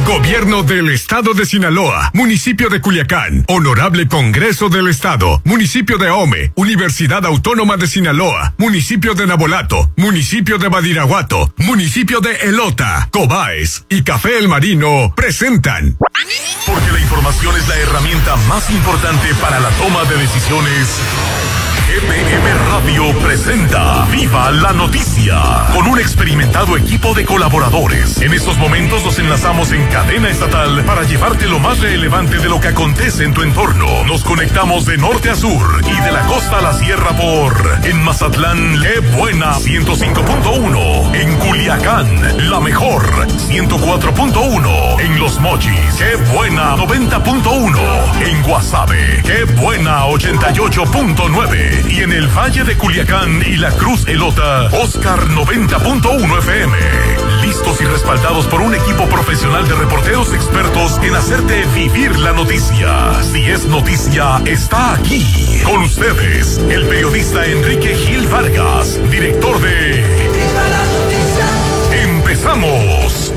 Gobierno del Estado de Sinaloa, Municipio de Culiacán, Honorable Congreso del Estado, Municipio de Ahome, Universidad Autónoma de Sinaloa, Municipio de Nabolato, Municipio de Badiraguato, Municipio de Elota, Cobaes y Café El Marino presentan. Porque la información es la herramienta más importante para la toma de decisiones. GPM Radio presenta Viva la Noticia, con un experimentado equipo de colaboradores. En estos momentos nos enlazamos en cadena estatal para llevarte lo más relevante de lo que acontece en tu entorno. Nos conectamos de norte a sur y de la costa a la sierra en Mazatlán, Qué Buena 105.1, en Culiacán, La Mejor 104.1, en Los Mochis, Qué Buena 90.1, en Guasave, Qué Buena 88.9, y en el Valle de Culiacán y La Cruz Elota, Oscar 90.1 FM. Listos y respaldados por un equipo profesional de reporteros expertos en hacerte vivir la noticia. Si es noticia, está aquí. Con ustedes, el periodista Enrique Gil Vargas, director de Viva la Noticia. ¡Empezamos!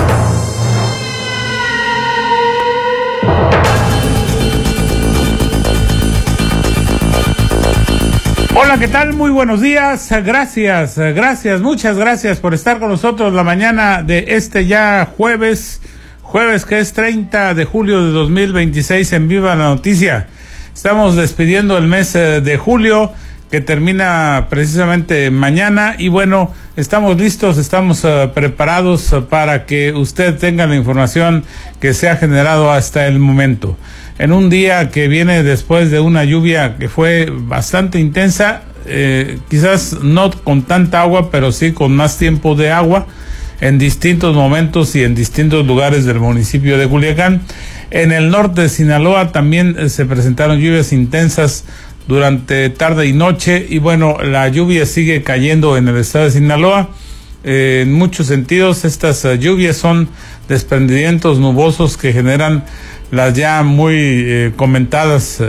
Hola, ¿qué tal? Muy buenos días. Gracias, muchas gracias por estar con nosotros la mañana de este ya jueves que es 30 de julio de 2026 en Viva la Noticia. Estamos despidiendo el mes de julio, que termina precisamente mañana, y bueno, estamos listos, estamos preparados para que usted tenga la información que se ha generado hasta el momento. En un día que viene después de una lluvia que fue bastante intensa, quizás no con tanta agua, pero sí con más tiempo de agua en distintos momentos y en distintos lugares del municipio de Culiacán. En el norte de Sinaloa también se presentaron lluvias intensas durante tarde y noche, y bueno, la lluvia sigue cayendo en el estado de Sinaloa. En muchos sentidos, estas lluvias son desprendimientos nubosos que generan las ya muy comentadas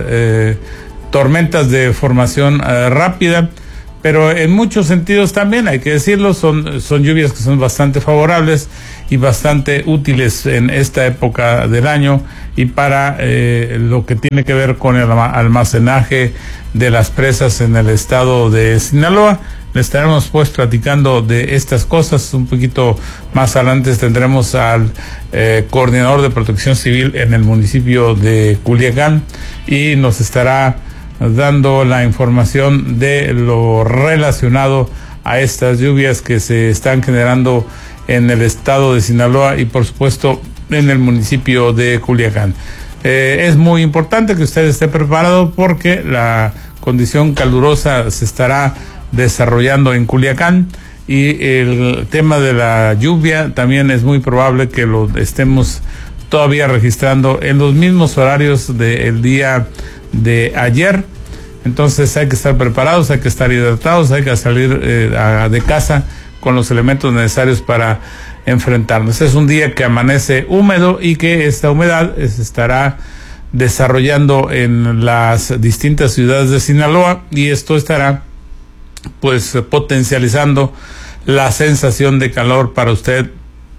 tormentas de formación rápida, pero en muchos sentidos también, hay que decirlo, son lluvias que son bastante favorables y bastante útiles en esta época del año, y para lo que tiene que ver con el almacenaje de las presas en el estado de Sinaloa. Le estaremos pues platicando de estas cosas un poquito más adelante. Tendremos al coordinador de Protección Civil en el municipio de Culiacán, y nos estará dando la información de lo relacionado a estas lluvias que se están generando en el estado de Sinaloa y por supuesto en el municipio de Culiacán. Es muy importante que usted esté preparado, porque la condición calurosa se estará desarrollando en Culiacán, y el tema de la lluvia también es muy probable que lo estemos todavía registrando en los mismos horarios del día de ayer. Entonces hay que estar preparados, hay que estar hidratados, hay que salir de casa con los elementos necesarios para enfrentarnos. Es un día que amanece húmedo y que esta humedad se estará desarrollando en las distintas ciudades de Sinaloa, y esto estará pues potencializando la sensación de calor para usted,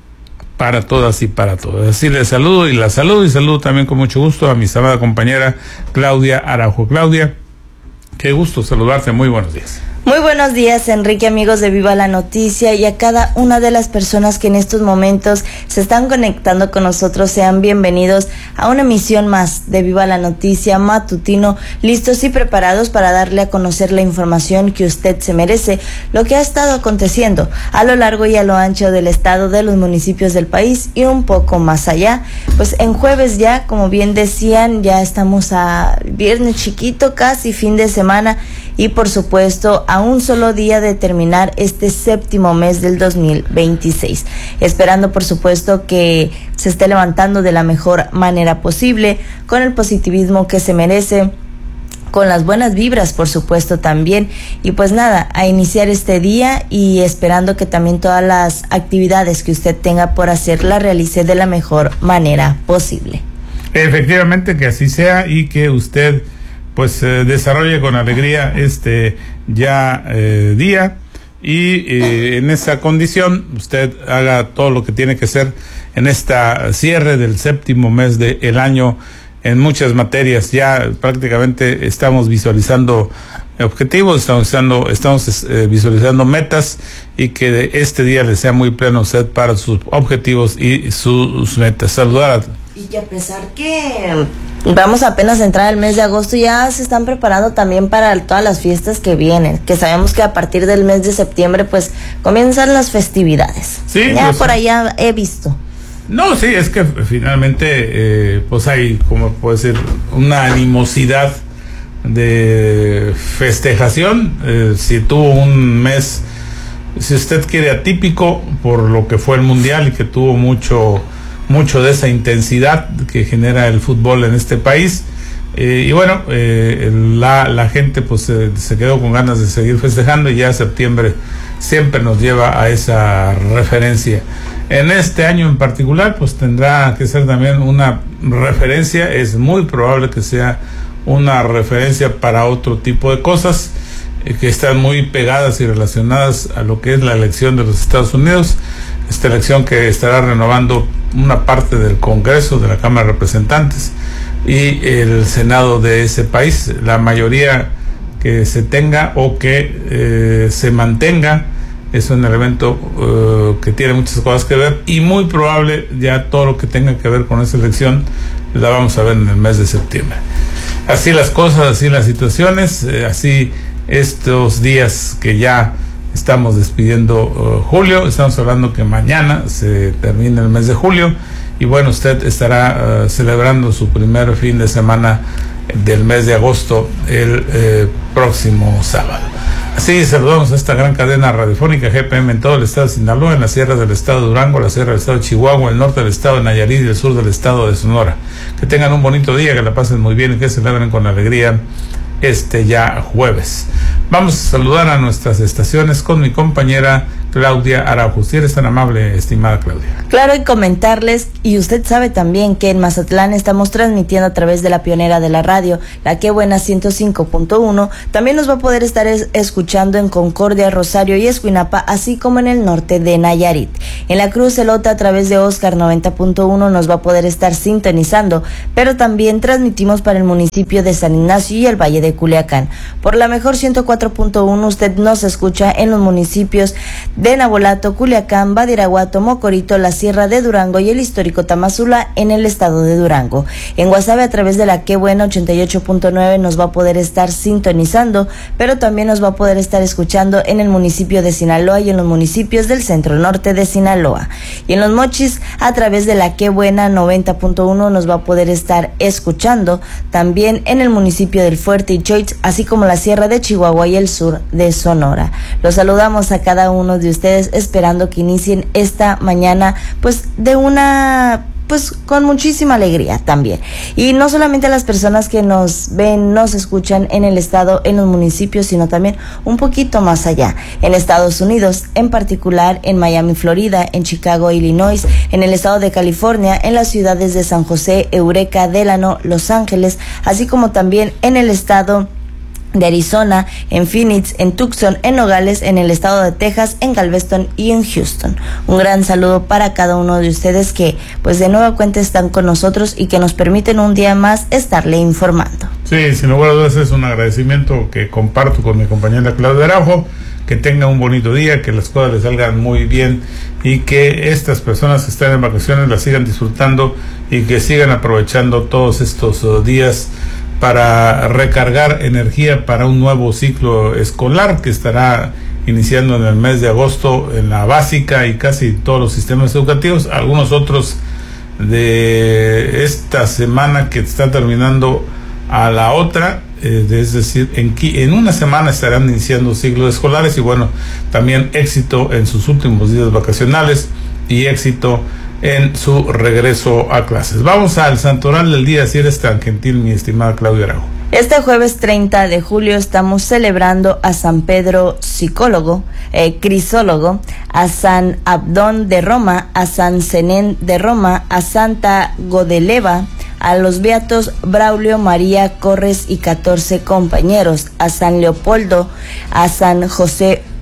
para todas y para todos. Así les saludo y saludo también con mucho gusto a mi amada compañera Claudia Araujo. Claudia, qué gusto saludarte, muy buenos días. Muy buenos días, Enrique, amigos de Viva la Noticia, y a cada una de las personas que en estos momentos se están conectando con nosotros. Sean bienvenidos a una emisión más de Viva la Noticia matutino, listos y preparados para darle a conocer la información que usted se merece, lo que ha estado aconteciendo a lo largo y a lo ancho del estado, de los municipios del país y un poco más allá. Pues en jueves ya, como bien decían, ya estamos a viernes chiquito, casi fin de semana, y por supuesto a un solo día de terminar este séptimo mes del 2026, esperando por supuesto que se esté levantando de la mejor manera posible, con el positivismo que se merece, con las buenas vibras por supuesto también, y pues nada, a iniciar este día y esperando que también todas las actividades que usted tenga por hacer las realice de la mejor manera posible. Efectivamente, que así sea, y que usted pues desarrolle con alegría este día, y en esa condición usted haga todo lo que tiene que hacer en esta cierre del séptimo mes del año en muchas materias. Ya prácticamente estamos visualizando objetivos, estamos visualizando metas, y que de este día le sea muy pleno usted para sus objetivos y sus metas. Saludar. Y que a pesar que vamos apenas a entrar al mes de agosto, ya se están preparando también para todas las fiestas que vienen, que sabemos que a partir del mes de septiembre pues comienzan las festividades. Sí, ya pues, por allá he visto. No, sí, es que finalmente pues hay, como puede ser, una animosidad de festejación. Si tuvo un mes, si usted quiere, atípico por lo que fue el mundial y que tuvo mucho de esa intensidad que genera el fútbol en este país, y bueno, la gente pues se quedó con ganas de seguir festejando, y ya septiembre siempre nos lleva a esa referencia. En este año en particular pues tendrá que ser también una referencia, es muy probable que sea una referencia para otro tipo de cosas que están muy pegadas y relacionadas a lo que es la elección de los Estados Unidos, esta elección que estará renovando una parte del Congreso, de la Cámara de Representantes y el Senado de ese país. La mayoría que se tenga o que se mantenga es un elemento que tiene muchas cosas que ver, y muy probable ya todo lo que tenga que ver con esa elección la vamos a ver en el mes de septiembre. Así las cosas, así las situaciones, así estos días que ya estamos despidiendo julio. Estamos hablando que mañana se termina el mes de julio, y bueno, usted estará celebrando su primer fin de semana del mes de agosto el próximo sábado. Así saludamos a esta gran cadena radiofónica GPM en todo el estado de Sinaloa, en las sierras del estado de Durango, la sierra del estado de Chihuahua, el norte del estado de Nayarit y el sur del estado de Sonora. Que tengan un bonito día, que la pasen muy bien y que celebren con alegría ya jueves. Vamos a saludar a nuestras estaciones con mi compañera Claudia Araujo. Si eres tan amable, estimada Claudia. Claro, y comentarles, y usted sabe también que en Mazatlán estamos transmitiendo a través de la pionera de la radio, la Que Buena 105.1. También nos va a poder estar escuchando en Concordia, Rosario y Escuinapa, así como en el norte de Nayarit. En la Cruz Elota, a través de Oscar 90.1, nos va a poder estar sintonizando, pero también transmitimos para el municipio de San Ignacio y el Valle de Culiacán. Por la mejor 104.1 usted nos escucha en los municipios de Nabolato, Culiacán, Badiraguato, Mocorito, la Sierra de Durango y el histórico Tamazula en el estado de Durango. En Guasave, a través de la Que Buena 88.9, nos va a poder estar sintonizando, pero también nos va a poder estar escuchando en el municipio de Sinaloa y en los municipios del centro norte de Sinaloa. Y en Los Mochis, a través de la Que Buena 90.1, nos va a poder estar escuchando también en el municipio del Fuerte y Choix, así como la Sierra de Chihuahua y el sur de Sonora. Los saludamos a cada uno de ustedes, esperando que inicien esta mañana pues con muchísima alegría también. Y no solamente a las personas que nos ven, nos escuchan en el estado, en los municipios, sino también un poquito más allá, en Estados Unidos, en particular en Miami, Florida, en Chicago, Illinois, en el estado de California, en las ciudades de San José, Eureka, Delano, Los Ángeles, así como también en el estado de Arizona, en Phoenix, en Tucson, en Nogales, en el estado de Texas, en Galveston y en Houston. Un gran saludo para cada uno de ustedes que pues de nueva cuenta están con nosotros y que nos permiten un día más estarle informando. Sí, sin lugar a dudas es un agradecimiento que comparto con mi compañera Claudia Araujo. Que tenga un bonito día, que las cosas les salgan muy bien y que estas personas que están en vacaciones las sigan disfrutando y que sigan aprovechando todos estos días para recargar energía para un nuevo ciclo escolar que estará iniciando en el mes de agosto en la básica y casi todos los sistemas educativos. Algunos otros de esta semana que están terminando a la otra, es decir, en una semana estarán iniciando ciclos escolares, y bueno, también éxito en sus últimos días vacacionales y éxito en su regreso a clases. Vamos al santoral del día, si eres tan gentil, mi estimada Claudia Araujo. Este jueves 30 de julio estamos celebrando a San Pedro Crisólogo, a San Abdón de Roma, a San Zenén de Roma, a Santa Godeleva, a los beatos Braulio, María Corres y 14 compañeros, a San Leopoldo, a San José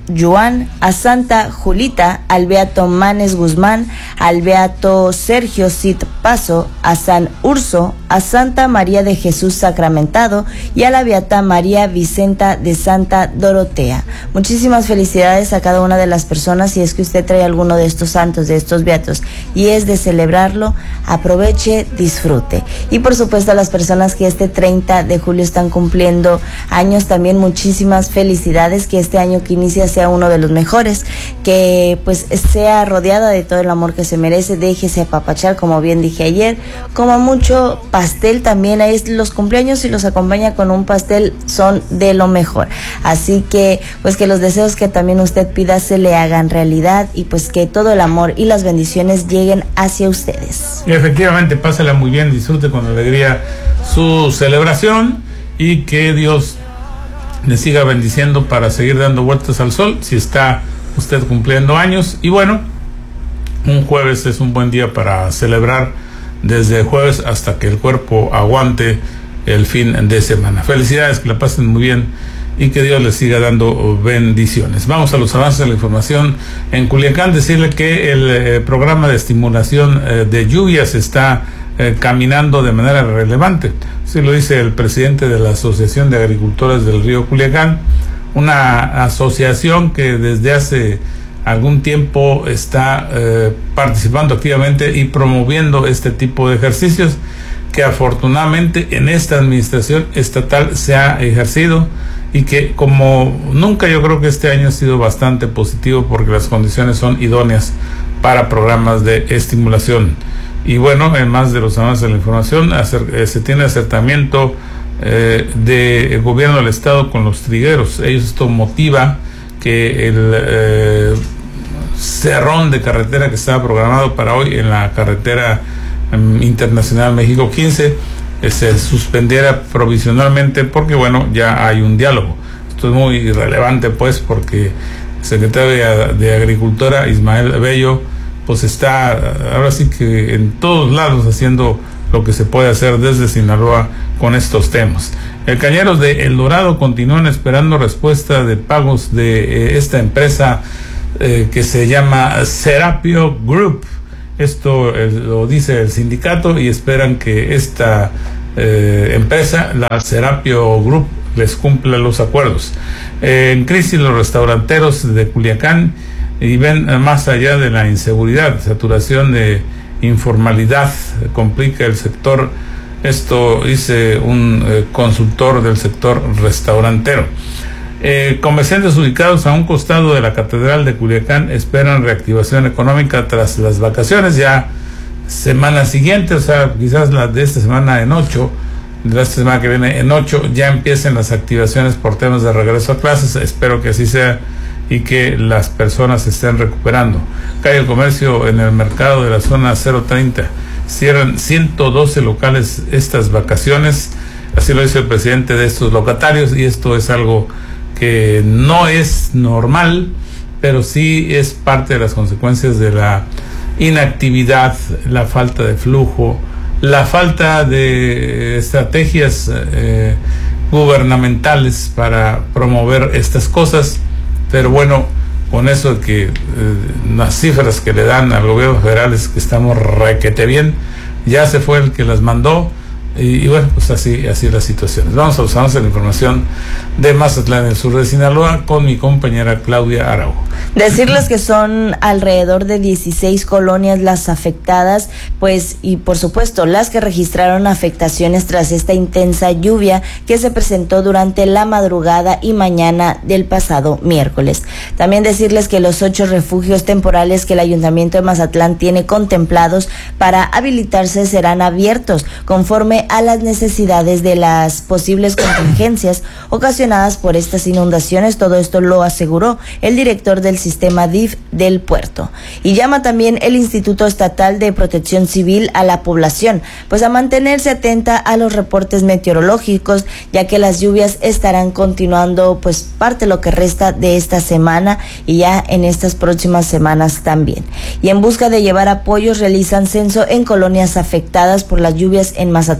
Juan, a Santa Julita, al beato Manes Guzmán, al beato Sergio Cid Paso, a San Urso, a Santa María de Jesús Sacramentado y a la beata María Vicenta de Santa Dorotea. Muchísimas felicidades a cada una de las personas. Si es que usted trae alguno de estos santos, de estos beatos, y es de celebrarlo, aproveche, disfrute. Y por supuesto a las personas que este 30 de julio están cumpliendo años, también muchísimas felicidades, que este año que inicia sea uno de los mejores, que pues sea rodeada de todo el amor que se merece, déjese apapachar, como bien dije ayer, coma mucho pastel también. Ahí los cumpleaños, si los acompaña con un pastel, son de lo mejor. Así que pues que los deseos que también usted pida se le hagan realidad, y pues que todo el amor y las bendiciones lleguen hacia ustedes. Y efectivamente, pásela muy bien, disfrute con alegría su celebración, y que Dios le siga bendiciendo para seguir dando vueltas al sol si está usted cumpliendo años. Y bueno, un jueves es un buen día para celebrar, desde jueves hasta que el cuerpo aguante el fin de semana. Felicidades, que la pasen muy bien y que Dios les siga dando bendiciones. Vamos a los avances de la información en Culiacán. Decirle que el programa de estimulación de lluvias está caminando de manera relevante. Así lo dice el presidente de la Asociación de Agricultores del Río Culiacán, una asociación que desde hace algún tiempo está participando activamente y promoviendo este tipo de ejercicios, que afortunadamente en esta administración estatal se ha ejercido, y que como nunca, yo creo que este año ha sido bastante positivo, porque las condiciones son idóneas para programas de estimulación. Y bueno, además de los avances de la información, se tiene acercamiento del gobierno del estado con los trigueros. Esto motiva que el cerrón de carretera que estaba programado para hoy en la carretera internacional México 15 se suspendiera provisionalmente, porque bueno, ya hay un diálogo. Esto es muy relevante, pues, porque el secretario de Agricultura, Ismael Bello, pues está ahora sí que en todos lados haciendo lo que se puede hacer desde Sinaloa con estos temas. El Cañeros de El Dorado continúan esperando respuesta de pagos de esta empresa que se llama Serapio Group. Esto lo dice el sindicato, y esperan que esta empresa, la Serapio Group, les cumpla los acuerdos. En crisis los restauranteros de Culiacán, y ven más allá de la inseguridad, saturación de informalidad complica el sector. Esto dice un consultor del sector restaurantero. Comerciantes ubicados a un costado de la Catedral de Culiacán esperan reactivación económica tras las vacaciones, ya semana siguiente, o sea, quizás la de esta semana en 8, de la semana que viene en 8, ya empiecen las activaciones por temas de regreso a clases. Espero que así sea y que las personas se estén recuperando. Cae el comercio en el mercado de la zona 030. Cierran 112 locales estas vacaciones. Así lo dice el presidente de estos locatarios, y esto es algo que no es normal, pero sí es parte de las consecuencias de la inactividad, la falta de flujo, la falta de estrategias gubernamentales para promover estas cosas. Pero bueno, con eso que las cifras que le dan al gobierno federal es que estamos requete bien, ya se fue el que las mandó, y bueno, pues así es la situación. Vamos a la información de Mazatlán, el sur de Sinaloa, con mi compañera Claudia Araujo. Decirles que son alrededor de 16 colonias las afectadas, pues, y por supuesto las que registraron afectaciones tras esta intensa lluvia que se presentó durante la madrugada y mañana del pasado miércoles. También decirles que los 8 refugios temporales que el Ayuntamiento de Mazatlán tiene contemplados para habilitarse serán abiertos conforme a las necesidades de las posibles contingencias ocasionadas por estas inundaciones. Todo esto lo aseguró el director del sistema DIF del puerto. Y llama también el Instituto Estatal de Protección Civil a la población, pues a mantenerse atenta a los reportes meteorológicos, ya que las lluvias estarán continuando pues parte de lo que resta de esta semana y ya en estas próximas semanas también. Y en busca de llevar apoyos realizan censo en colonias afectadas por las lluvias en Mazatlán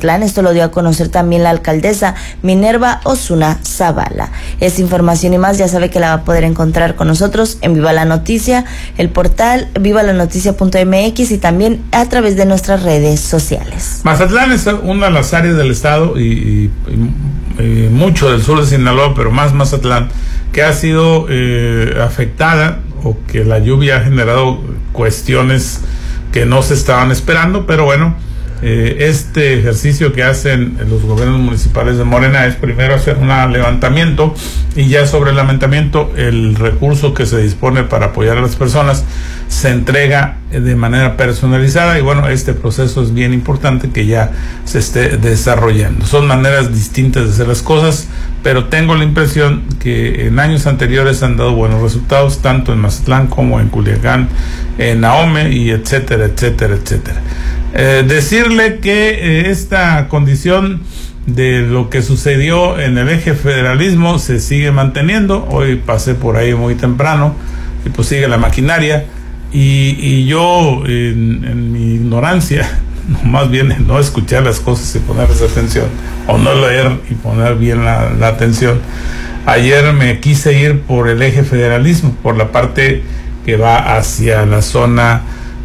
Mazatlán. Esto lo dio a conocer también la alcaldesa Minerva Osuna Zavala. Esta información y más ya sabe que la va a poder encontrar con nosotros en Viva la Noticia, el portal vivalanoticia.mx y también a través de nuestras redes sociales. Mazatlán es una de las áreas del estado y mucho del sur de Sinaloa, pero más Mazatlán, que ha sido afectada o que la lluvia ha generado cuestiones que no se estaban esperando, pero bueno, este ejercicio que hacen los gobiernos municipales de Morena es primero hacer un levantamiento y ya sobre el levantamiento el recurso que se dispone para apoyar a las personas se entrega de manera personalizada y bueno, este proceso es bien importante que ya se esté desarrollando. Son maneras distintas de hacer las cosas, pero tengo la impresión que en años anteriores han dado buenos resultados, tanto en Mazatlán como en Culiacán, en Ahome y etcétera, etcétera, etcétera. Decirle que esta condición de lo que sucedió en el eje federalismo se sigue manteniendo. Hoy pasé por ahí muy temprano y pues sigue la maquinaria y yo en mi ignorancia, más bien en no escuchar las cosas y ponerles atención o no leer y poner bien la atención, ayer me quise ir por el eje federalismo, por la parte que va hacia la zona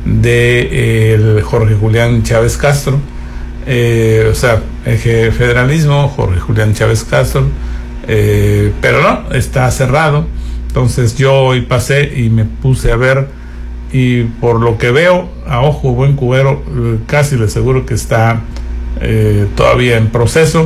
de Jorge Julián Chávez Castro, o sea, eje federalismo, Jorge Julián Chávez Castro, pero no, está cerrado. Entonces yo hoy pasé y me puse a ver y por lo que veo, a ojo buen cubero, casi le aseguro que está todavía en proceso.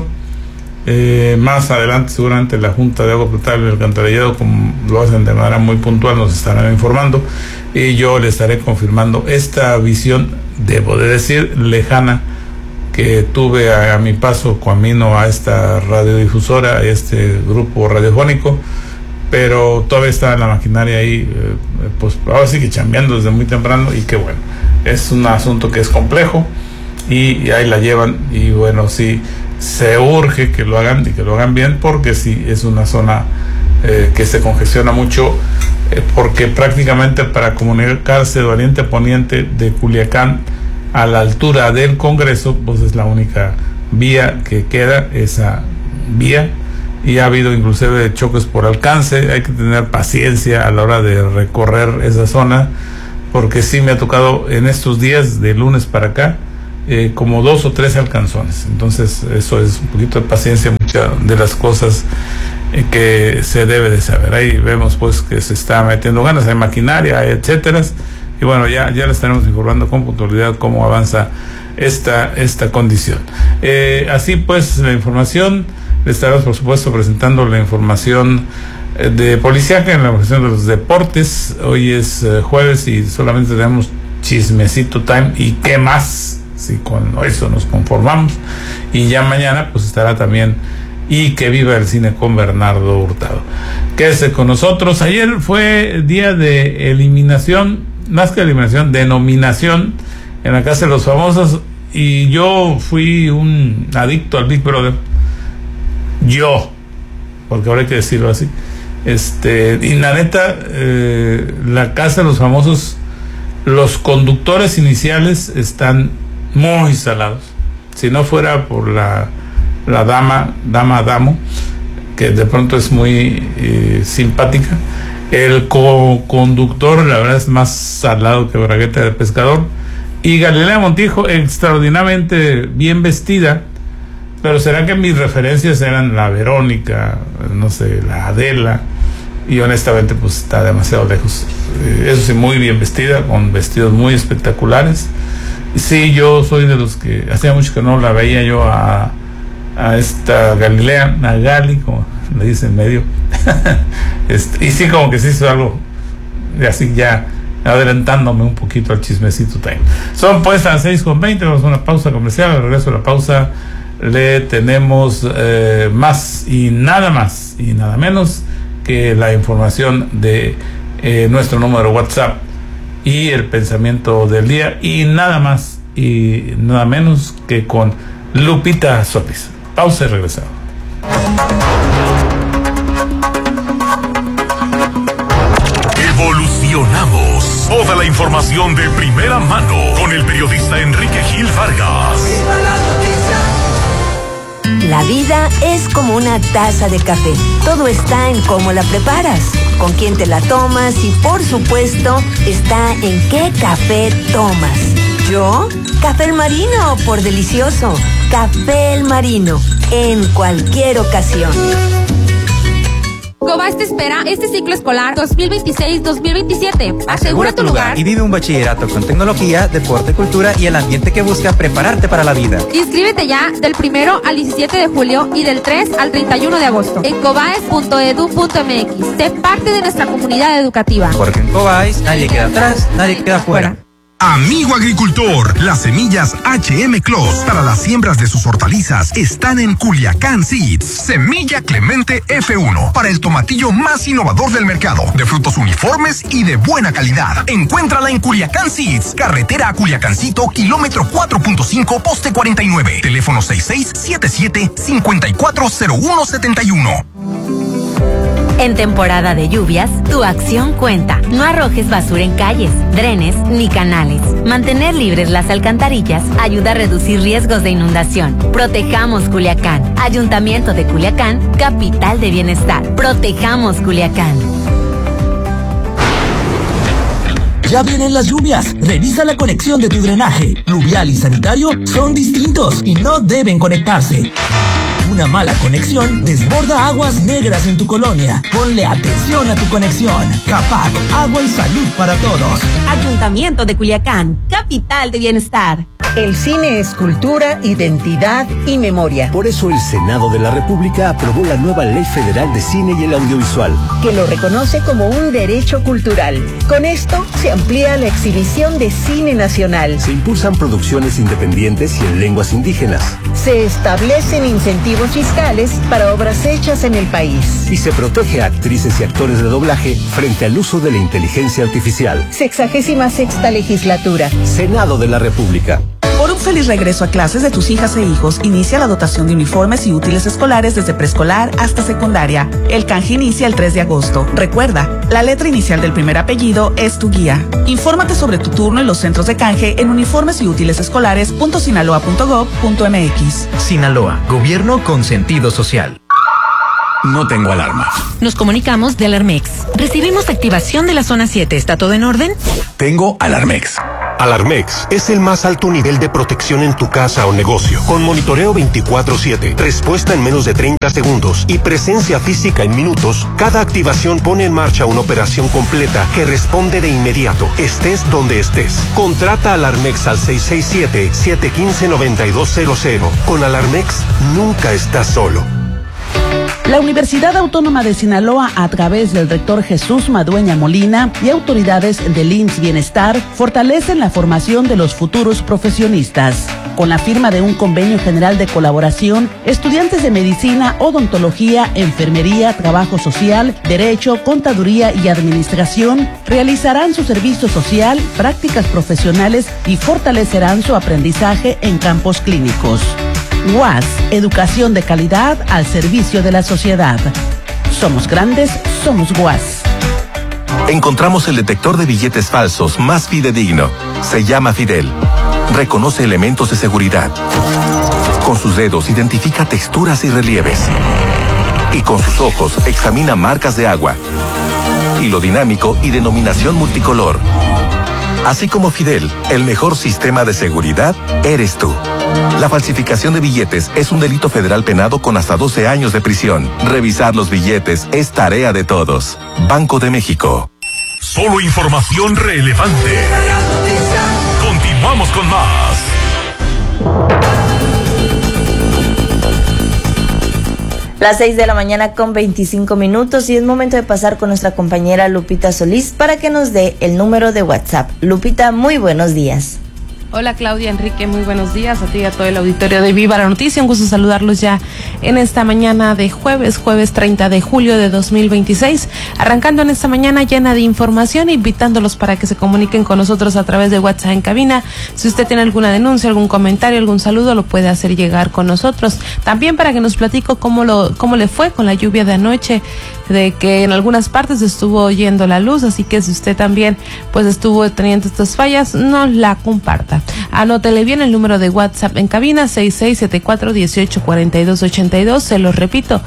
Más adelante seguramente la Junta de Agua Potable y Alcantarillado, como lo hacen de manera muy puntual, nos estarán informando y yo le estaré confirmando esta visión, debo de decir, lejana, que tuve a mi paso camino a esta radiodifusora, a este grupo radiofónico, pero todavía está en la maquinaria ahí, pues ahora sí que chambeando desde muy temprano y que bueno, es un asunto que es complejo y ahí la llevan y bueno, sí, se urge que lo hagan y que lo hagan bien porque sí, es una zona que se congestiona mucho porque prácticamente para comunicarse de Oriente a Poniente de Culiacán a la altura del Congreso, pues es la única vía que queda, esa vía, y ha habido inclusive choques por alcance. Hay que tener paciencia a la hora de recorrer esa zona porque sí me ha tocado en estos días de lunes para acá como 2 o 3 alcanzones. Entonces eso es un poquito de paciencia, muchas de las cosas que se debe de saber. Ahí vemos pues que se está metiendo ganas, hay maquinaria, hay etcétera, y bueno, ya le estaremos informando con puntualidad cómo avanza esta condición. Así pues, la información, le estaremos por supuesto presentando la información de policía en la cuestión de los deportes. Hoy es jueves y solamente tenemos chismecito time y qué más, si con eso nos conformamos, y ya mañana pues estará también y que viva el cine con Bernardo Hurtado. Quédese con nosotros. Ayer fue día de eliminación, más que eliminación, de nominación en la Casa de los Famosos, y yo fui un adicto al Big Brother, porque ahora hay que decirlo así, y la neta, la Casa de los Famosos, los conductores iniciales están muy salados. Si no fuera por la dama, que de pronto es muy simpática, el conductor la verdad es más salado que bragueta de pescador, y Galilea Montijo extraordinariamente bien vestida, pero será que mis referencias eran la Verónica, no sé, la Adela, y honestamente pues está demasiado lejos. Eso sí, muy bien vestida, con vestidos muy espectaculares. Sí, yo soy de los que hacía mucho que no la veía yo a esta Galilea, a Gali, como le dicen medio. Y sí, como que sí hizo algo así, ya adelantándome un poquito al chismecito time. Son pues a las 6:20, vamos a una pausa comercial. Al regreso de la pausa le tenemos más y nada menos que la información de nuestro número WhatsApp y el pensamiento del día, y nada más y nada menos que con Lupita Solís. Pausa y regresamos. Evolucionamos. Toda la información de primera mano con el periodista Enrique Gil Vargas. vida es como una taza de café. Todo está en cómo la preparas, con quién te la tomas y, por supuesto, está en qué café tomas. ¿Yo? Café El Marino, por delicioso. Café El Marino, en cualquier ocasión. Cobas te espera este ciclo escolar 2026-2027. Asegura tu lugar y vive un bachillerato con tecnología, deporte, cultura y el ambiente que busca prepararte para la vida. Inscríbete ya del 1 al 17 de julio y del 3 al 31 de agosto en cobaes.edu.mx. Sé parte de nuestra comunidad educativa. Porque en Cobais nadie queda atrás, nadie queda fuera. Amigo agricultor, las semillas HM Clos para las siembras de sus hortalizas están en Culiacán Seeds. Semilla Clemente F1 para el tomatillo más innovador del mercado, de frutos uniformes y de buena calidad. Encuéntrala en Culiacán Seeds, carretera a Culiacancito, kilómetro 4.5, poste 49, teléfono 6677-540171. En temporada de lluvias, tu acción cuenta. No arrojes basura en calles, drenes ni canales. Mantener libres las alcantarillas ayuda a reducir riesgos de inundación. Protejamos Culiacán. Ayuntamiento de Culiacán, capital de bienestar. Protejamos Culiacán. Ya vienen las lluvias. Revisa la conexión de tu drenaje. Pluvial y sanitario son distintos y no deben conectarse. Una mala conexión desborda aguas negras en tu colonia. Ponle atención a tu conexión. Capac, agua y salud para todos. Ayuntamiento de Culiacán, capital de bienestar. El cine es cultura, identidad y memoria. Por eso el Senado de la República aprobó la nueva Ley Federal de Cine y el Audiovisual, que lo reconoce como un derecho cultural. Con esto se amplía la exhibición de cine nacional. Se impulsan producciones independientes y en lenguas indígenas. Se establecen incentivos fiscales para obras hechas en el país. Y se protege a actrices y actores de doblaje frente al uso de la inteligencia artificial. 66ª legislatura. Senado de la República. Por un feliz regreso a clases de tus hijas e hijos, inicia la dotación de uniformes y útiles escolares desde preescolar hasta secundaria. El canje inicia el 3 de agosto. Recuerda, la letra inicial del primer apellido es tu guía. Infórmate sobre tu turno en los centros de canje en uniformesyútilesescolares.sinaloa.gov.mx. Sinaloa, gobierno con sentido social. No tengo alarma. Nos comunicamos de Alarmex. Recibimos activación de la zona 7. ¿Está todo en orden? Tengo Alarmex. Alarmex es el más alto nivel de protección en tu casa o negocio, con monitoreo 24/7, respuesta en menos de 30 segundos y presencia física en minutos. Cada activación pone en marcha una operación completa que responde de inmediato, estés donde estés. Contrata Alarmex al 667-715-9200. Con Alarmex nunca estás solo. La Universidad Autónoma de Sinaloa, a través del rector Jesús Madueña Molina y autoridades del IMSS Bienestar, fortalecen la formación de los futuros profesionistas. Con la firma de un convenio general de colaboración, estudiantes de medicina, odontología, enfermería, trabajo social, derecho, contaduría y administración realizarán su servicio social, prácticas profesionales y fortalecerán su aprendizaje en campos clínicos. UAS, educación de calidad al servicio de la sociedad. Somos grandes, somos UAS. Encontramos el detector de billetes falsos más fidedigno. Se llama Fidel. Reconoce elementos de seguridad. Con sus dedos identifica texturas y relieves. Y con sus ojos examina marcas de agua. Hilo dinámico y denominación multicolor. Así como Fidel, el mejor sistema de seguridad eres tú. La falsificación de billetes es un delito federal penado con hasta 12 años de prisión. Revisar los billetes es tarea de todos. Banco de México. Solo información relevante. Continuamos con más. Las 6 de la mañana con 25 minutos y es momento de pasar con nuestra compañera Lupita Solís para que nos dé el número de WhatsApp. Lupita, muy buenos días. Hola Claudia, Enrique, muy buenos días a ti y a todo el auditorio de Viva la Noticia. Un gusto saludarlos ya en esta mañana de jueves 30 de julio de 2026. Arrancando en esta mañana llena de información, invitándolos para que se comuniquen con nosotros a través de WhatsApp en cabina. Si usted tiene alguna denuncia, algún comentario, algún saludo, lo puede hacer llegar con nosotros. También para que nos platico cómo le fue con la lluvia de anoche, de que en algunas partes estuvo yendo la luz, así que si usted también pues estuvo teniendo estas fallas, nos la comparta. Zapata. Anótele bien el número de WhatsApp en cabina, 6674-184282. Se los repito,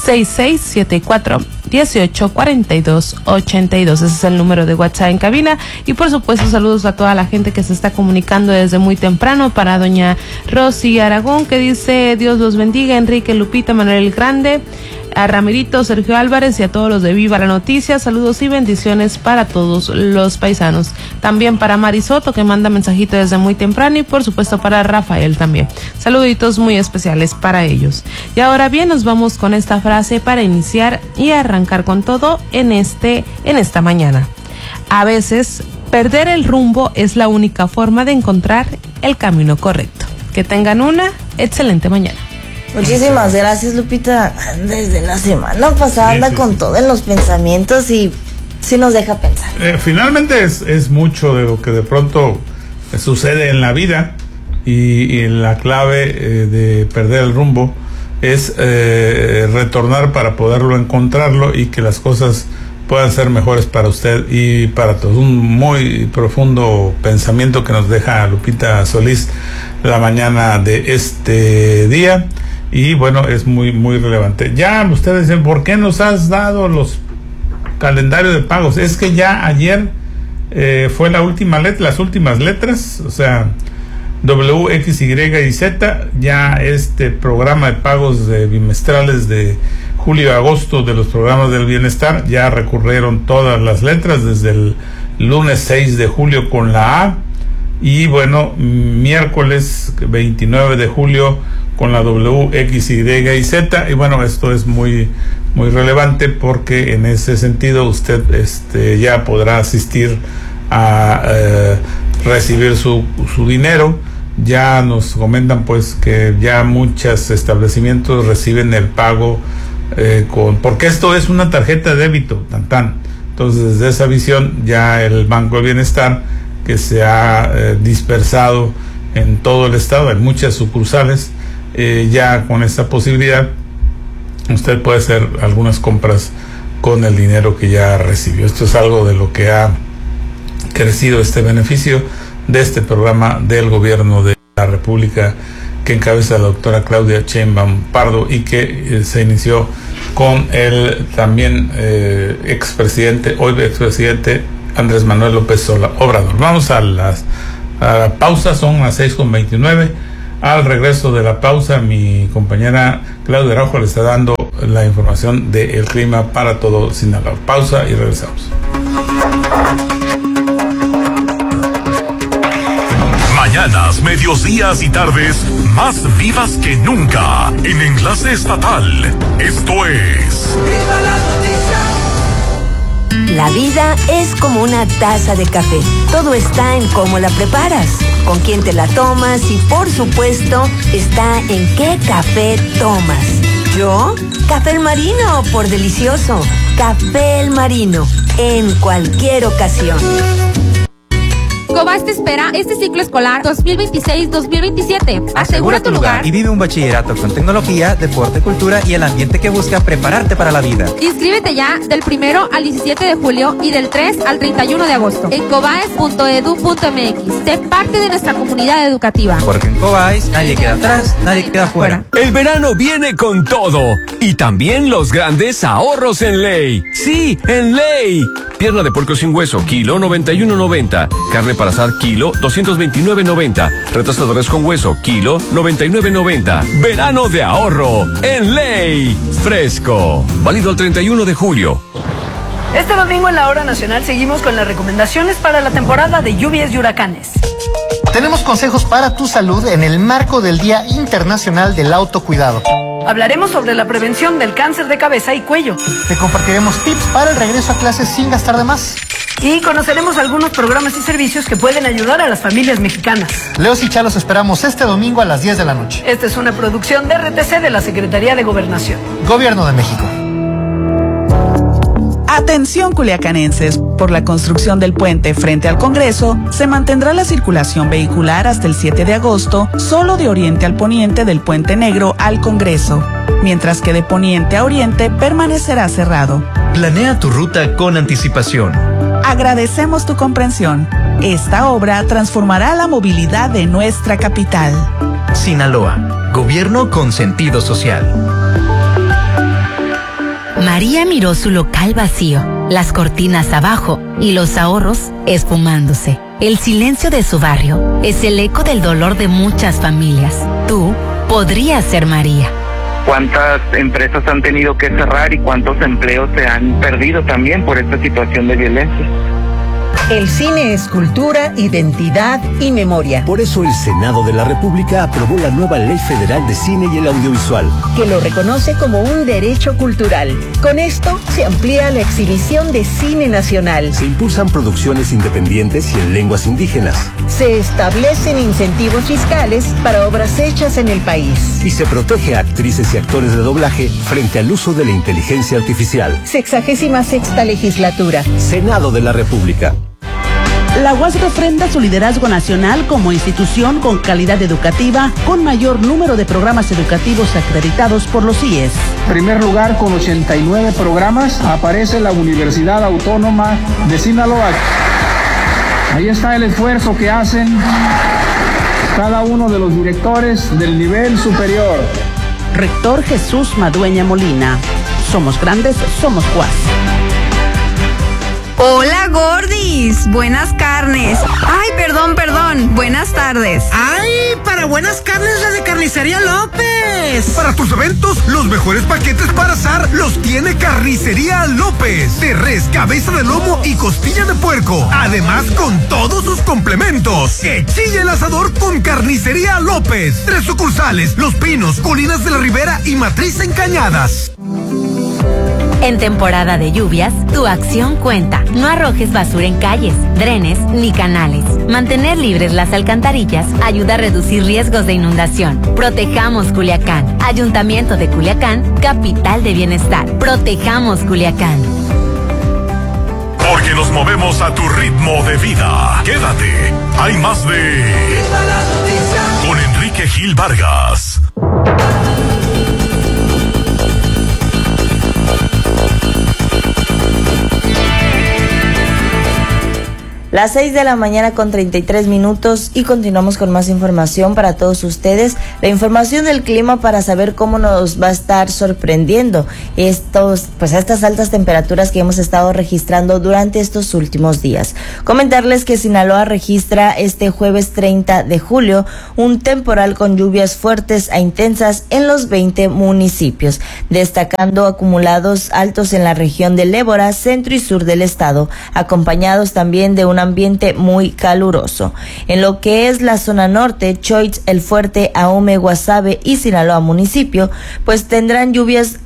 6674-184282. Ese es el número de WhatsApp en cabina. Y por supuesto, saludos a toda la gente que se está comunicando desde muy temprano. Para doña Rosy Aragón, que dice: Dios los bendiga, Enrique, Lupita, Manuel Grande, a Ramirito, Sergio Álvarez y a todos los de Viva la Noticia. Saludos y bendiciones para todos los paisanos. También para Marisoto, que manda mensajito desde muy temprano, y por supuesto para Rafael también. Saluditos muy especiales para ellos. Y ahora bien, nos vamos con esta frase para iniciar y arrancar con todo en esta mañana. A veces, perder el rumbo es la única forma de encontrar el camino correcto. Que tengan una excelente mañana. Muchísimas gracias, Lupita. Desde la semana pasada anda con todo en los pensamientos y sí nos deja pensar. Finalmente es mucho de lo que de pronto sucede en la vida, y la clave de perder el rumbo es retornar para poderlo encontrarlo y que las cosas puedan ser mejores para usted y para todos. Un muy profundo pensamiento que nos deja Lupita Solís la mañana de este día. Y bueno, es muy muy relevante. Ya ustedes dicen, ¿por qué nos has dado los calendarios de pagos? Es que ya ayer fue las últimas letras, o sea, W, X, Y y Z. Ya este programa de pagos bimestrales de julio a agosto de los programas del bienestar, ya recurrieron todas las letras desde el lunes 6 de julio con la A, y bueno, miércoles 29 de julio con la W, X, Y y Z. Y bueno, esto es muy muy relevante porque en ese sentido usted ya podrá asistir a recibir su dinero. Ya nos comentan pues que ya muchos establecimientos reciben el pago porque esto es una tarjeta de débito, entonces desde esa visión ya el Banco del Bienestar, que se ha dispersado en todo el estado, hay muchas sucursales, ya con esta posibilidad usted puede hacer algunas compras con el dinero que ya recibió. Esto es algo de lo que ha crecido este beneficio de este programa del gobierno de la República, que encabeza la doctora Claudia Sheinbaum Pardo, y que se inició con el también hoy expresidente Andrés Manuel López Obrador. Vamos a la pausa, son las 6:29. Al regreso de la pausa, mi compañera Claudia Araujo le está dando la información del clima para todo Sinaloa. Pausa y regresamos. Mañanas, mediodías y tardes más vivas que nunca en Enlace Estatal. Esto es ¡Viva la noticia! La vida es como una taza de café. Todo está en cómo la preparas, con quién te la tomas y, por supuesto, está en qué café tomas. ¿Yo? Café El Marino, por delicioso. Café El Marino, en cualquier ocasión. Cobas te espera este ciclo escolar 2026-2027. Asegura tu lugar y vive un bachillerato con tecnología, deporte, cultura y el ambiente que busca prepararte para la vida. Inscríbete ya del 1 al 17 de julio y del 3 al 31 de agosto en cobaes.edu.mx. Sé parte de nuestra comunidad educativa. Porque en Cobaes nadie queda atrás, nadie queda fuera. El verano viene con todo y también los grandes ahorros en Ley. Sí, en Ley. Pierna de puerco sin hueso, kilo 91.90. Carne para asar, kilo 229.90. Retraso de res con hueso, kilo 99.90. Verano de ahorro en Ley. Fresco. Válido al 31 de julio. Este domingo en la Hora Nacional seguimos con las recomendaciones para la temporada de lluvias y huracanes. Tenemos consejos para tu salud en el marco del Día Internacional del Autocuidado. Hablaremos sobre la prevención del cáncer de cabeza y cuello. Te compartiremos tips para el regreso a clases sin gastar de más. Y conoceremos algunos programas y servicios que pueden ayudar a las familias mexicanas. Leos y Chalos esperamos este domingo a las 10 de la noche. Esta es una producción de RTC de la Secretaría de Gobernación. Gobierno de México. Atención culiacanenses, por la construcción del puente frente al Congreso, se mantendrá la circulación vehicular hasta el 7 de agosto, solo de oriente al poniente del Puente Negro al Congreso, mientras que de poniente a oriente permanecerá cerrado. Planea tu ruta con anticipación. Agradecemos tu comprensión. Esta obra transformará la movilidad de nuestra capital. Sinaloa, gobierno con sentido social. María miró su local vacío, las cortinas abajo y los ahorros esfumándose. El silencio de su barrio es el eco del dolor de muchas familias. Tú podrías ser María. ¿Cuántas empresas han tenido que cerrar y cuántos empleos se han perdido también por esta situación de violencia? El cine es cultura, identidad y memoria. Por eso el Senado de la República aprobó la nueva Ley Federal de Cine y el Audiovisual, que lo reconoce como un derecho cultural. Con esto se amplía la exhibición de cine nacional. Se impulsan producciones independientes y en lenguas indígenas. Se establecen incentivos fiscales para obras hechas en el país. Y se protege a actrices y actores de doblaje frente al uso de la inteligencia artificial. 66ª legislatura. Senado de la República. La UAS refrenda su liderazgo nacional como institución con calidad educativa, con mayor número de programas educativos acreditados por los CIES. Primer lugar con 89 programas aparece la Universidad Autónoma de Sinaloa. Ahí está el esfuerzo que hacen cada uno de los directores del nivel superior. Rector Jesús Madueña Molina. Somos grandes, somos UAS. Hola, gordis. Buenas carnes. Ay, perdón. Buenas tardes. ¡Ay! Para buenas carnes, la de Carnicería López. Para tus eventos, los mejores paquetes para asar los tiene Carnicería López. De res, cabeza de lomo y costilla de puerco. Además, con todos sus complementos. Que chille el asador con Carnicería López. 3 sucursales: Los Pinos, Colinas de la Ribera y Matriz en Cañadas. En temporada de lluvias, tu acción cuenta. No arrojes basura en calles, drenes ni canales. Mantener libres las alcantarillas ayuda a reducir riesgos de inundación. Protejamos Culiacán. Ayuntamiento de Culiacán, capital de bienestar. Protejamos Culiacán. Porque nos movemos a tu ritmo de vida. Quédate. Hay más de... Con Enrique Gil Vargas. Las 6 de la mañana con 33 minutos y continuamos con más información para todos ustedes. La información del clima para saber cómo nos va a estar sorprendiendo estas altas temperaturas que hemos estado registrando durante estos últimos días. Comentarles que Sinaloa registra este jueves 30 de julio un temporal con lluvias fuertes a intensas en los 20 municipios, destacando acumulados altos en la región del Ébora, centro y sur del estado, acompañados también de una ambiente muy caluroso. En lo que es la zona norte, Choix, El Fuerte, Ahome, Guasave y Sinaloa municipio, pues tendrán lluvias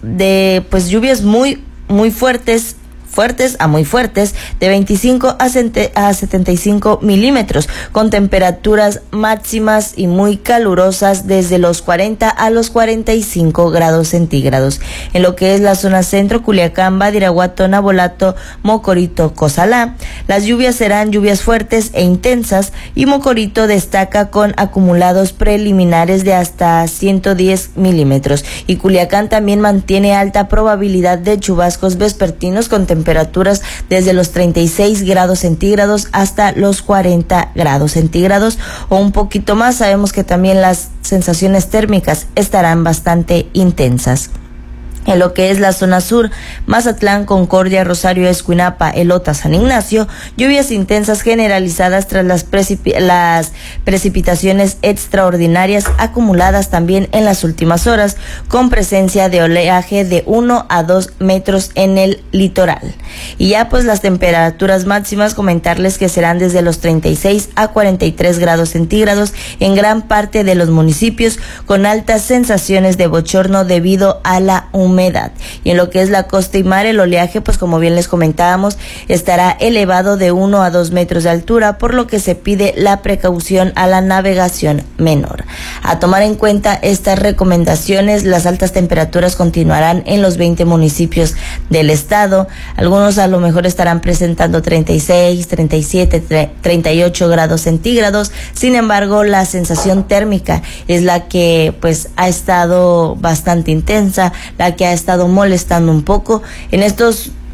muy fuertes a muy fuertes, de 25 a 75 milímetros, con temperaturas máximas y muy calurosas desde los 40 a los 45 grados centígrados. En lo que es la zona centro, Culiacán, Badiraguato, Nabolato, Mocorito, Cozalá, las lluvias serán lluvias fuertes e intensas, y Mocorito destaca con acumulados preliminares de hasta 110 milímetros, y Culiacán también mantiene alta probabilidad de chubascos vespertinos con temperaturas desde los 36 grados centígrados hasta los 40 grados centígrados o un poquito más. Sabemos que también las sensaciones térmicas estarán bastante intensas. En lo que es la zona sur, Mazatlán, Concordia, Rosario, Escuinapa, Elota, San Ignacio, lluvias intensas generalizadas tras las precipitaciones extraordinarias acumuladas también en las últimas horas, con presencia de oleaje de 1 a 2 metros en el litoral. Y ya pues las temperaturas máximas, comentarles que serán desde los 36 a 43 grados centígrados en gran parte de los municipios, con altas sensaciones de bochorno debido a la humedad. Y en lo que es la costa y mar, el oleaje, pues como bien les comentábamos, estará elevado de 1 a 2 metros de altura, por lo que se pide la precaución a la navegación menor. A tomar en cuenta estas recomendaciones, las altas temperaturas continuarán en los 20 municipios del estado. Algunos a lo mejor estarán presentando 36, 37, 38 grados centígrados. Sin embargo, la sensación térmica es la que pues ha estado bastante intensa, la que ha estado molestando un poco. En estos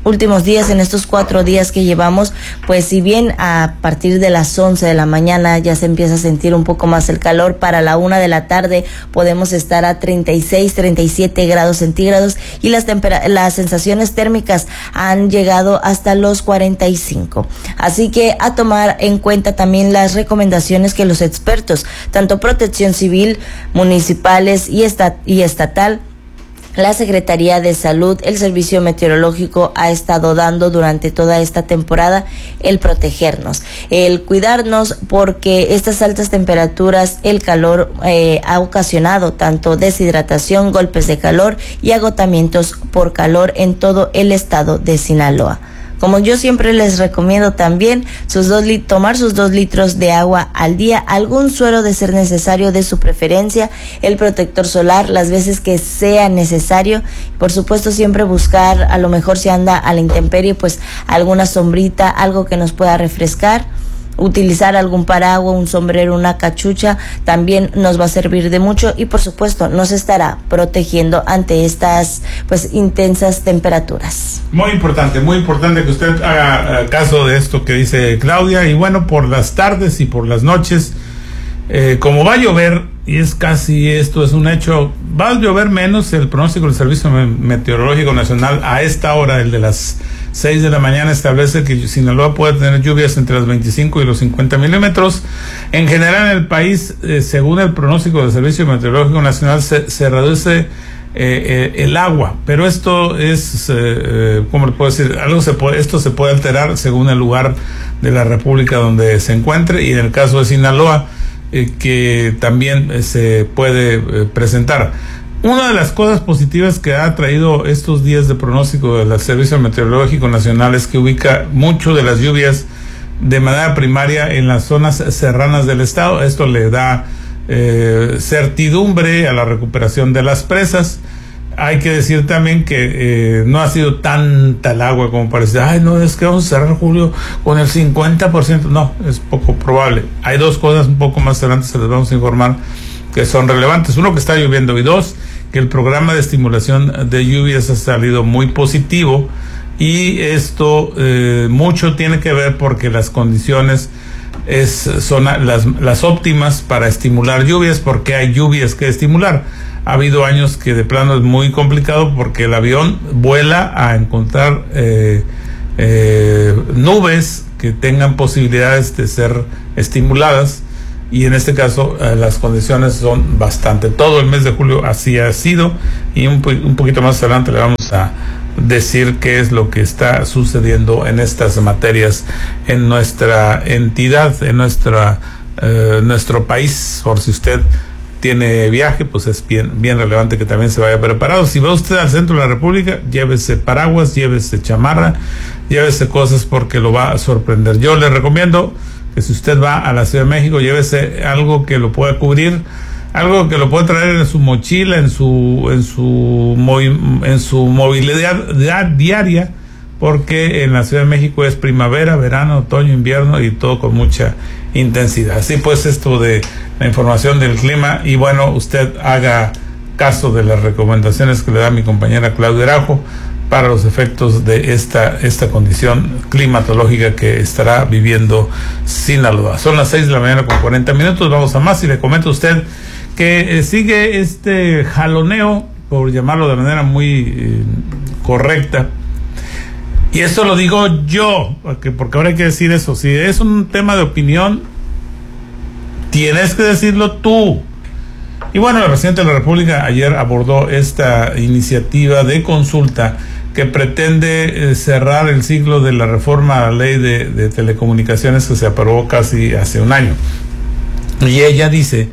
últimos días, en estos 4 días que llevamos, pues si bien a partir de las 11 de la mañana ya se empieza a sentir un poco más el calor, para la 1 de la tarde podemos estar a 36, 37 grados centígrados y las sensaciones térmicas han llegado hasta los 45. Así que a tomar en cuenta también las recomendaciones que los expertos, tanto Protección Civil, municipales y estatal, la Secretaría de Salud, el Servicio Meteorológico ha estado dando durante toda esta temporada, el protegernos, el cuidarnos, porque estas altas temperaturas, el calor ha ocasionado tanto deshidratación, golpes de calor y agotamientos por calor en todo el estado de Sinaloa. Como yo siempre les recomiendo también, tomar sus 2 litros de agua al día, algún suero de ser necesario de su preferencia, el protector solar las veces que sea necesario. Por supuesto, siempre buscar, a lo mejor si anda a la intemperie, pues alguna sombrita, algo que nos pueda refrescar. Utilizar algún paraguas, un sombrero, una cachucha, también nos va a servir de mucho y por supuesto nos estará protegiendo ante estas pues intensas temperaturas. Muy importante que usted haga caso de esto que dice Claudia. Y bueno, por las tardes y por las noches, como va a llover, y es casi, esto es un hecho, va a llover menos. El pronóstico del Servicio Meteorológico Nacional a esta hora, el de las 6 de la mañana, establece que Sinaloa puede tener lluvias entre los 25 y los 50 milímetros. En general en el país, según el pronóstico del Servicio Meteorológico Nacional, se reduce el agua, pero esto es, ¿cómo le puedo decir? Esto se puede alterar según el lugar de la República donde se encuentre, y en el caso de Sinaloa, que también se puede presentar. Una de las cosas positivas que ha traído estos días de pronóstico del Servicio Meteorológico Nacional es que ubica mucho de las lluvias de manera primaria en las zonas serranas del estado. Esto le da certidumbre a la recuperación de las presas. Hay que decir también que no ha sido tanta el agua como parece. Ay, no, es que vamos a cerrar julio con el 50%. No, es poco probable. Hay 2 cosas un poco más adelante, se les vamos a informar, que son relevantes. Uno, que está lloviendo, y 2, que el programa de estimulación de lluvias ha salido muy positivo, y esto mucho tiene que ver porque las condiciones son las óptimas para estimular lluvias, porque hay lluvias que estimular. Ha habido años que de plano es muy complicado porque el avión vuela a encontrar nubes que tengan posibilidades de ser estimuladas, y en este caso las condiciones son bastante. Todo el mes de julio así ha sido, y un poquito más adelante le vamos a decir qué es lo que está sucediendo en estas materias en nuestra entidad, en nuestro país. Por si usted tiene viaje, pues es bien relevante que también se vaya preparado. Si va usted al centro de la República, llévese paraguas, llévese chamarra, llévese cosas, porque lo va a sorprender. Yo le recomiendo que si usted va a la Ciudad de México, llévese algo que lo pueda cubrir, algo que lo pueda traer en su mochila, en su movilidad diaria, porque en la Ciudad de México es primavera, verano, otoño, invierno, y todo con mucha intensidad. Así pues, esto de la información del clima, y bueno, usted haga caso de las recomendaciones que le da mi compañera Claudia Erajo para los efectos de esta condición climatológica que estará viviendo Sinaloa. Son las 6 de la mañana con 40 minutos, vamos a más, y le comento a usted que sigue este jaloneo, por llamarlo de manera muy correcta. Y esto lo digo yo, porque ahora hay que decir eso. Si es un tema de opinión, tienes que decirlo tú. Y bueno, el presidente de la República ayer abordó esta iniciativa de consulta que pretende cerrar el ciclo de la reforma a la ley de telecomunicaciones que se aprobó casi hace un año. Y ella dice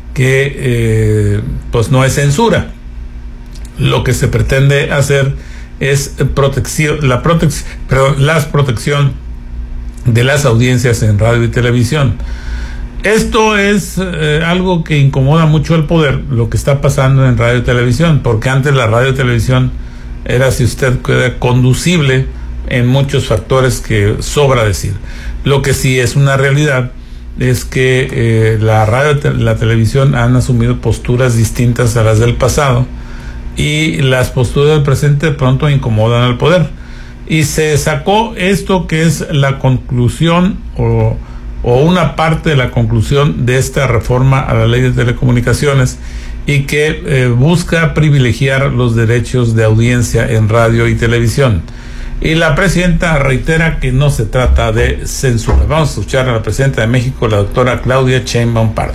que pues no es censura. Lo que se pretende hacer es la protección de las audiencias en radio y televisión. Esto es algo que incomoda mucho al poder, lo que está pasando en radio y televisión, porque antes la radio y televisión era, si usted quiere, conducible en muchos factores que sobra decir. Lo que sí es una realidad es que la radio y la televisión han asumido posturas distintas a las del pasado, y las posturas del presente de pronto incomodan al poder. y se sacó esto que es la conclusión o una parte de la conclusión de esta reforma a la ley de telecomunicaciones, y que busca privilegiar los derechos de audiencia en radio y televisión. Y la presidenta reitera que no se trata de censura. Vamos a escuchar a la presidenta de México, la doctora Claudia Sheinbaum Pardo.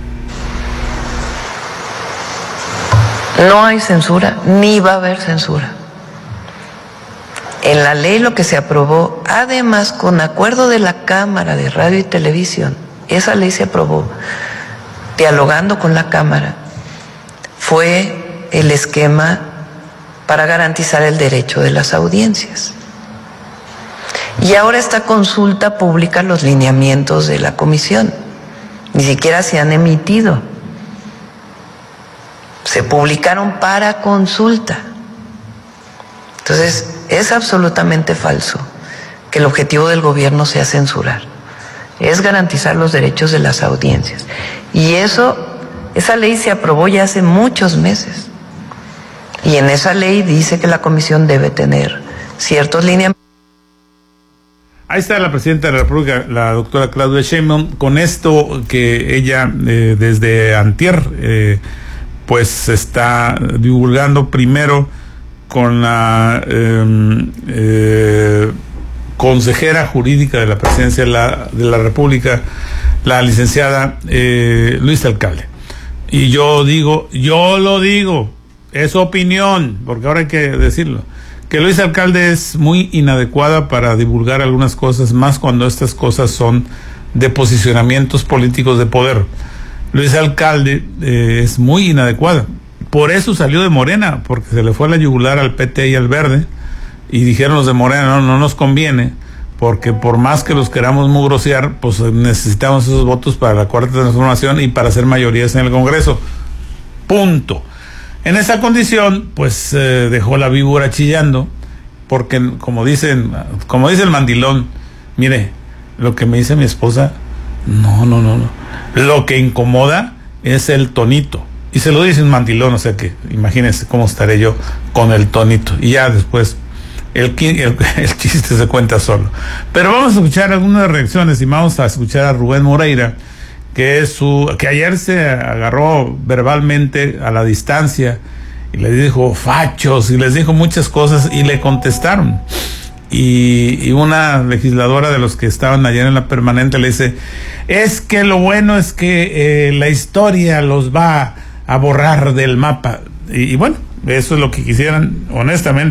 No hay censura, ni va a haber censura. En la ley lo que se aprobó, además con acuerdo de la Cámara de Radio y Televisión, esa ley se aprobó dialogando con la Cámara, fue el esquema para garantizar el derecho de las audiencias. Y ahora esta consulta pública, los lineamientos de la comisión, ni siquiera se han emitido. Se publicaron para consulta. Entonces, es absolutamente falso que el objetivo del gobierno sea censurar. Es garantizar los derechos de las audiencias. Y esa ley se aprobó ya hace muchos meses. Y en esa ley dice que la comisión debe tener ciertos lineamientos. Ahí está la presidenta de la República, la doctora Claudia Sheinbaum, con esto que ella desde antier pues está divulgando, primero con la consejera jurídica de la presidencia de la República, la licenciada Luisa Alcalde. Y yo lo digo, es opinión, porque ahora hay que decirlo, que Luisa Alcalde es muy inadecuada para divulgar algunas cosas, más cuando estas cosas son de posicionamientos políticos de poder. Luisa Alcalde es muy inadecuada. Por eso salió de Morena, porque se le fue a la yugular al PT y al Verde, y dijeron los de Morena, no nos conviene, porque por más que los queramos mugrosear, pues necesitamos esos votos para la Cuarta Transformación y para hacer mayorías en el Congreso. Punto. En esa condición, pues dejó la víbora chillando, porque como dice el mandilón, mire, lo que me dice mi esposa, no. Lo que incomoda es el tonito. Y se lo dice un mandilón, o sea que imagínense cómo estaré yo con el tonito. Y ya después el chiste se cuenta solo. Pero vamos a escuchar algunas reacciones y vamos a escuchar a Rubén Moreira, que ayer se agarró verbalmente a la distancia y le dijo fachos y les dijo muchas cosas y le contestaron. Y una legisladora de los que estaban ayer en la permanente le dice, es que lo bueno es que la historia los va a borrar del mapa. Y bueno, eso es lo que quisieran, honestamente.